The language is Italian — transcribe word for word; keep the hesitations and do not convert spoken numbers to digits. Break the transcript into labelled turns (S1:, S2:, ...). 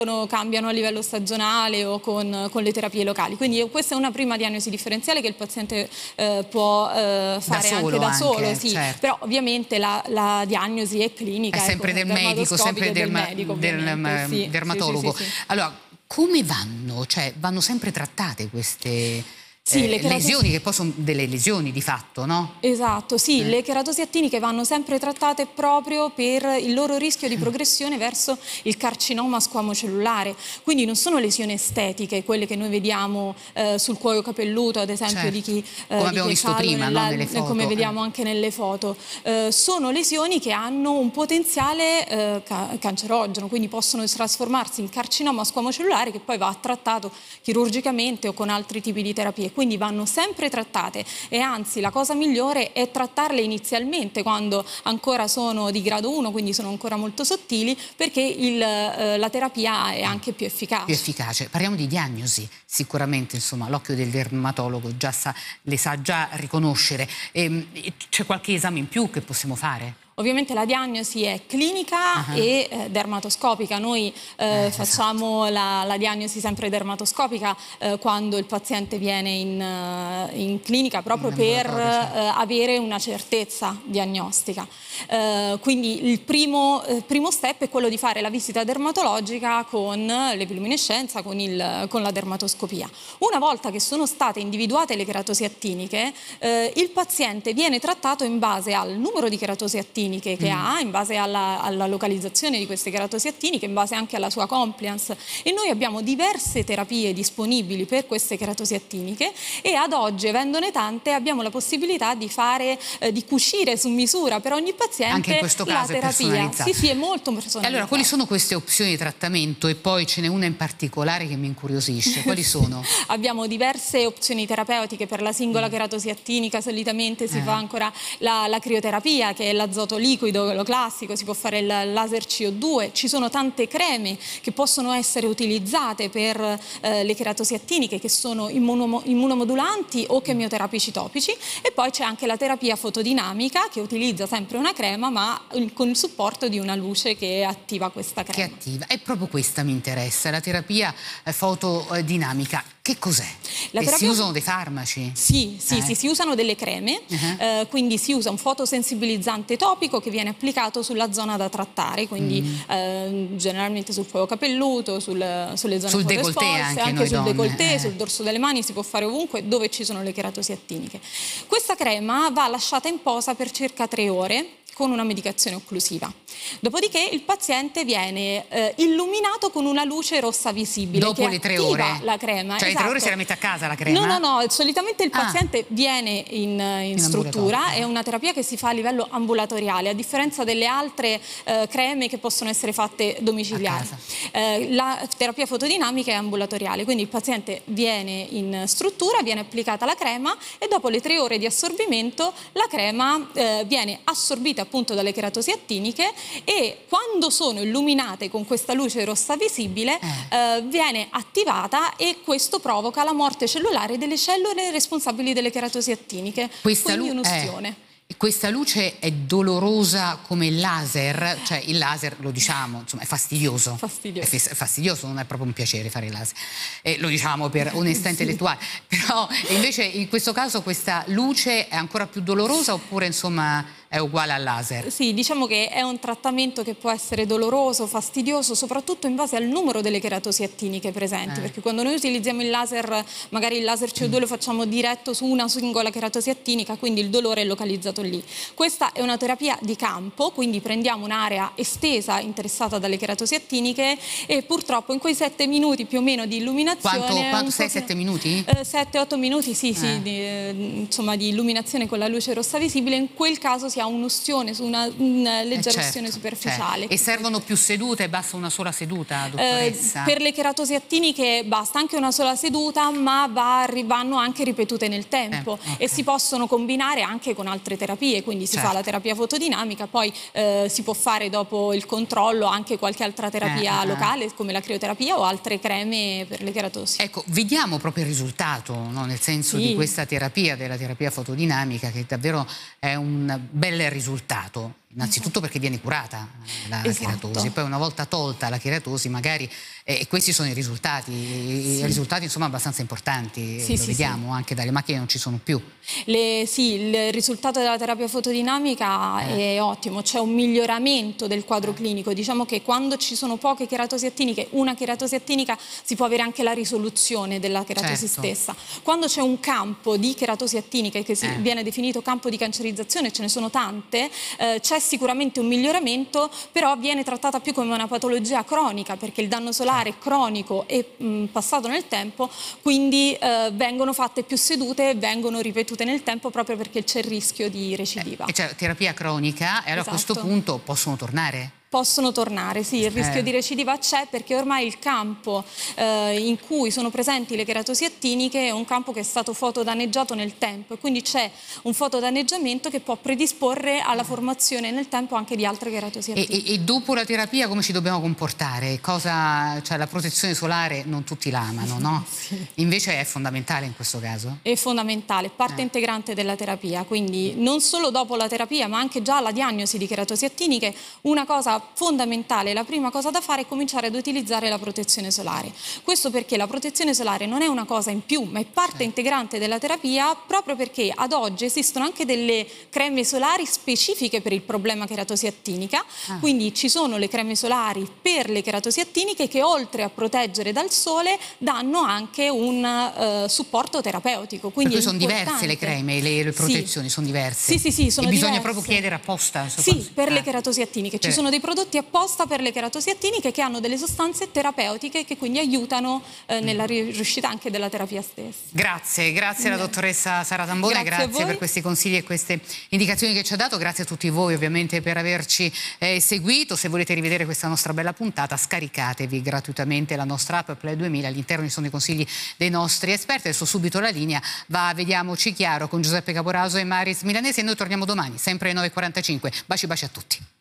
S1: cambiano a livello stagionale o con, con le terapie locali. Quindi questa è una prima diagnosi differenziale che il paziente eh, può eh, fare
S2: da
S1: anche da
S2: anche,
S1: solo, sì.
S2: Certo.
S1: Però ovviamente la, la diagnosi è clinica.
S2: È sempre
S1: ecco,
S2: del medico, sempre del,
S1: del, medico,
S2: del
S1: sì,
S2: dermatologo.
S1: sì, sì, sì, sì.
S2: Allora, come vanno? Cioè, vanno sempre trattate queste...
S1: Sì,
S2: eh,
S1: le keratosi...
S2: lesioni che poi sono delle lesioni di fatto, no?
S1: Esatto, sì,
S2: eh.
S1: le keratosi attiniche vanno sempre trattate proprio per il loro rischio di progressione verso il carcinoma squamocellulare, quindi non sono lesioni estetiche, quelle che noi vediamo eh, sul cuoio capelluto, ad esempio,
S2: certo.
S1: di chi eh,
S2: come
S1: di
S2: abbiamo
S1: chi
S2: visto prima,
S1: nella,
S2: no? Nelle foto.
S1: come vediamo
S2: eh.
S1: anche nelle foto. Eh, sono lesioni che hanno un potenziale eh, ca cancerogeno, quindi possono trasformarsi in carcinoma squamocellulare che poi va trattato chirurgicamente o con altri tipi di terapie, quindi vanno sempre trattate e anzi la cosa migliore è trattarle inizialmente quando ancora sono di grado uno, quindi sono ancora molto sottili, perché il, eh, la terapia è anche più efficace.
S2: Più efficace. Parliamo di diagnosi, sicuramente insomma l'occhio del dermatologo già sa, le sa già riconoscere. C'è qualche esame in più che possiamo fare?
S1: Ovviamente la diagnosi è clinica uh-huh. e eh, dermatoscopica. Noi eh, eh, facciamo esatto. la, la diagnosi sempre dermatoscopica eh, quando il paziente viene in, uh, in clinica proprio in per certo. eh, avere una certezza diagnostica. Eh, quindi il primo, eh, primo step è quello di fare la visita dermatologica con l'epiluminescenza, con, il, con la dermatoscopia. Una volta che sono state individuate le keratosi attiniche, eh, il paziente viene trattato in base al numero di keratosi attiniche che mm. ha, in base alla, alla localizzazione di queste keratosi attiniche, in base anche alla sua compliance, e noi abbiamo diverse terapie disponibili per queste keratosi attiniche e ad oggi, avendone tante, abbiamo la possibilità di fare, eh, di cucire su misura per ogni paziente.
S2: Anche in questo caso
S1: la terapia.
S2: È personalizzato.
S1: Sì, sì, è molto personalizzato.
S2: Allora, quali sono queste opzioni di trattamento? E poi ce n'è una in particolare che mi incuriosisce. Quali sono?
S1: Abbiamo diverse opzioni terapeutiche per la singola mm. keratosi attinica. Solitamente si eh. fa ancora la, la crioterapia, che è l'azoto liquido, lo classico, si può fare il laser C O due, ci sono tante creme che possono essere utilizzate per eh, le keratosi attiniche che sono immunomo immunomodulanti o chemioterapici topici, e poi c'è anche la terapia fotodinamica che utilizza sempre una crema ma con il supporto di una luce che attiva questa crema.
S2: Che attiva, e proprio questa mi interessa, la terapia fotodinamica. Che cos'è? Terapia... Si usano dei farmaci?
S1: Sì, sì, eh. sì, si usano delle creme, uh-huh. eh, quindi si usa un fotosensibilizzante topico che viene applicato sulla zona da trattare, quindi mm. eh, generalmente sul cuoio capelluto, sul, sulle zone
S2: sul
S1: fotoesposte,
S2: anche,
S1: anche sul
S2: donne.
S1: décolleté,
S2: eh.
S1: sul dorso delle mani, si può fare ovunque dove ci sono le keratosi attiniche. Questa crema va lasciata in posa per circa tre ore con una medicazione occlusiva. Dopodiché il paziente viene eh, illuminato con una luce rossa visibile.
S2: Dopo
S1: che
S2: le tre ore?
S1: La crema.
S2: Cioè,
S1: esatto.
S2: le tre ore se la mette a casa la crema?
S1: No, no, no, solitamente il paziente
S2: ah.
S1: viene in, in, in struttura, è una terapia che si fa a livello ambulatoriale, a differenza delle altre eh, creme che possono essere fatte domiciliari. Eh, la terapia fotodinamica è ambulatoriale, quindi il paziente viene in struttura, viene applicata la crema e dopo le tre ore di assorbimento la crema eh, viene assorbita appunto dalle keratosi attiniche e quando sono illuminate con questa luce rossa visibile eh. Eh, viene attivata e questo provoca la morte cellulare delle cellule responsabili delle keratosi attiniche.
S2: Questa
S1: quindi un'ustione.
S2: Eh. Questa luce è dolorosa come il laser? Cioè il laser, lo diciamo, insomma, è fastidioso.
S1: Fastidioso.
S2: È fastidioso, non è proprio un piacere fare il laser. Eh, lo diciamo per onestà sì. intellettuale. Però invece in questo caso questa luce è ancora più dolorosa oppure insomma è uguale al laser?
S1: Sì, diciamo che è un trattamento che può essere doloroso, fastidioso, soprattutto in base al numero delle keratosi attiniche presenti, eh. perché quando noi utilizziamo il laser, magari il laser C O due mm. lo facciamo diretto su una singola keratosi attinica, quindi il dolore è localizzato lì. Questa è una terapia di campo, quindi prendiamo un'area estesa interessata dalle keratosi attiniche e purtroppo in quei sette minuti più o meno di illuminazione...
S2: Quanto? Quanto sei? Sette minuti?
S1: Eh, sette otto minuti, sì, sì,
S2: eh.
S1: di, eh, insomma di illuminazione con la luce rossa visibile, in quel caso si ha un'ustione, su una, una leggera
S2: eh certo,
S1: ustione superficiale.
S2: Certo. E servono più sedute? Basta una sola seduta, dottoressa?
S1: Eh, per le keratosi attiniche basta anche una sola seduta, ma va, vanno anche ripetute nel tempo eh, okay. e si possono combinare anche con altre terapie, quindi si certo. fa la terapia fotodinamica, poi eh, si può fare dopo il controllo anche qualche altra terapia eh, locale eh. come la crioterapia o altre creme per le keratosi.
S2: Ecco, vediamo proprio il risultato, no? Nel senso sì. di questa terapia, della terapia fotodinamica, che davvero è un bel risultato. innanzitutto perché viene curata la
S1: Esatto.
S2: cheratosi, poi una volta tolta la cheratosi magari, e eh, questi sono i risultati, sì. i risultati insomma abbastanza importanti,
S1: sì,
S2: lo
S1: sì,
S2: vediamo sì. anche dalle macchine non ci sono più.
S1: Le, sì, il risultato della terapia fotodinamica eh. è ottimo, c'è un miglioramento del quadro clinico, diciamo che quando ci sono poche cheratosi attiniche, una cheratosi attinica si può avere anche la risoluzione della cheratosi
S2: certo.
S1: stessa. Quando c'è un campo di cheratosi attiniche che si, eh. viene definito campo di cancerizzazione, ce ne sono tante, eh, c'è sicuramente un miglioramento, però viene trattata più come una patologia cronica perché il danno solare è cronico e mh, passato nel tempo, quindi eh, vengono fatte più sedute e vengono ripetute nel tempo proprio perché c'è il rischio di recidiva.
S2: E c'è terapia cronica e allora esatto. a questo punto possono tornare?
S1: Possono tornare, sì, il rischio
S2: eh.
S1: di recidiva c'è perché ormai il campo eh, in cui sono presenti le keratosi attiniche è un campo che è stato fotodanneggiato nel tempo e quindi c'è un fotodanneggiamento che può predisporre alla formazione nel tempo anche di altre keratosi attiniche.
S2: E, e, e dopo la terapia come ci dobbiamo comportare? Cosa, cioè la protezione solare non tutti la amano, no? Sì. Invece è fondamentale in questo caso?
S1: È fondamentale, parte eh. integrante della terapia, quindi non solo dopo la terapia ma anche già alla diagnosi di keratosi attiniche una cosa fondamentale, la prima cosa da fare è cominciare ad utilizzare la protezione solare. Questo perché la protezione solare non è una cosa in più, ma è parte sì. integrante della terapia proprio perché ad oggi esistono anche delle creme solari specifiche per il problema keratosi attinica, ah. quindi ci sono le creme solari per le keratosi attiniche che oltre a proteggere dal sole danno anche un uh, supporto terapeutico. Quindi
S2: per cui sono diverse le creme, le, le protezioni
S1: sì.
S2: sono diverse?
S1: Sì, sì, sì, sono
S2: e bisogna
S1: diverse.
S2: proprio chiedere apposta?
S1: Sì, per ah. le keratosi attiniche. Ci
S2: per...
S1: sono dei prodotti apposta per le keratosi attiniche che hanno delle sostanze terapeutiche che quindi aiutano eh, nella riuscita anche della terapia stessa.
S2: Grazie, grazie alla dottoressa Sara Tambone, grazie, grazie per questi consigli e queste indicazioni che ci ha dato, grazie a tutti voi ovviamente per averci eh, seguito. Se volete rivedere questa nostra bella puntata scaricatevi gratuitamente la nostra app Play duemila, all'interno ci sono i consigli dei nostri esperti. Adesso subito la linea va a Vediamoci Chiaro con Giuseppe Caporaso e Maris Milanese e noi torniamo domani sempre alle nove e quarantacinque. Baci baci a tutti.